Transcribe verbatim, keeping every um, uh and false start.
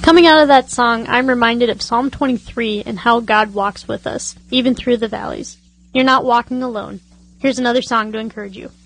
Coming out of that song, I'm reminded of Psalm twenty-three and how God walks with us, even through the valleys. You're not walking alone. Here's another song to encourage you.